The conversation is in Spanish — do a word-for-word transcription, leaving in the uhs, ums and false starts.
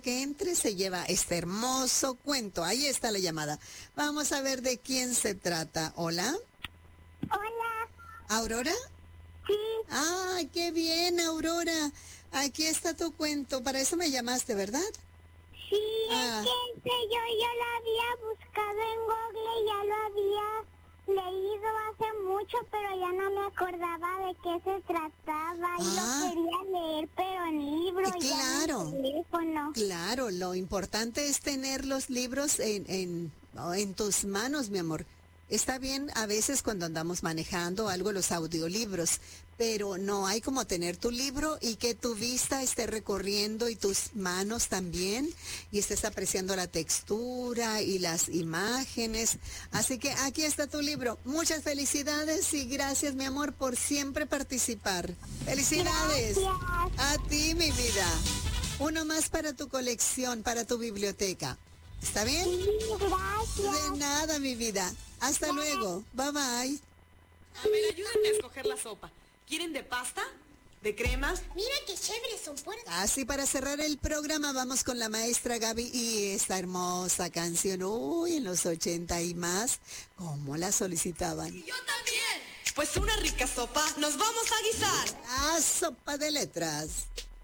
que entre se lleva este hermoso cuento. Ahí está la llamada. Vamos a ver de quién se trata. ¿Hola? Hola. ¿Aurora? Sí. ¡Ah, qué bien, Aurora! Aquí está tu cuento. Para eso me llamaste, ¿verdad? Sí, Ah. es que este, yo ya lo había buscado en Google y ya lo había leído hace mucho, pero ya no me acordaba de qué se trataba y Ah. lo quería leer, pero en libro Eh, y ya claro. en el teléfono. Claro, lo importante es tener los libros en, en, en tus manos, mi amor. Está bien a veces cuando andamos manejando algo los audiolibros, pero no hay como tener tu libro y que tu vista esté recorriendo y tus manos también y estés apreciando la textura y las imágenes. Así que aquí está tu libro. Muchas felicidades y gracias, mi amor, por siempre participar. ¡Felicidades! Gracias. A ti, mi vida. Uno más para tu colección, para tu biblioteca. ¿Está bien? Sí, gracias. De nada, mi vida. Hasta Bye. luego. Bye bye. A ver, ayúdenme a escoger la sopa. ¿Quieren de pasta? ¿De crema? Mira qué chéveres son puertas. Así para cerrar el programa vamos con la maestra Gaby y esta hermosa canción. Uy, en los ochenta y más, ¿cómo la solicitaban? ¡Yo también! Pues una rica sopa nos vamos a guisar. Ah, sopa de letras.